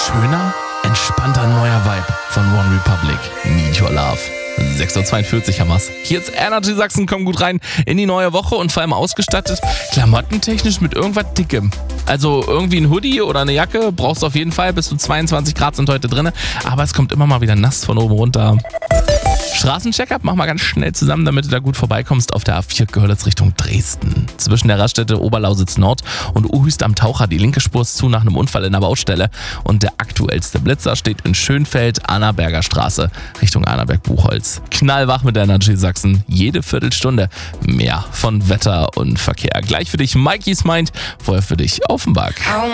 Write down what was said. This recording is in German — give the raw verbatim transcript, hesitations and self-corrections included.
schöner, entspannter neuer Vibe von One Republic. Need Your Love. sechs Uhr zweiundvierzig haben wir's. Hier ist Energy Sachsen, kommen gut rein in die neue Woche und vor allem ausgestattet, klamottentechnisch mit irgendwas Dickem. Also irgendwie ein Hoodie oder eine Jacke brauchst du auf jeden Fall, bis zu zweiundzwanzig Grad sind heute drin, aber es kommt immer mal wieder nass von oben runter. Straßencheckup, mach mal ganz schnell zusammen, damit du da gut vorbeikommst. Auf der A vier Görlitz Richtung Dresden. Zwischen der Raststätte Oberlausitz Nord und Uhüst am Taucher. Die linke Spur ist zu nach einem Unfall in der Baustelle. Und der aktuellste Blitzer steht in Schönfeld, Annaberger Straße, Richtung Annaberg-Buchholz. Knallwach mit der Energy Sachsen. Jede Viertelstunde mehr von Wetter und Verkehr. Gleich für dich Mikey's Mind, vorher für dich Offenbach.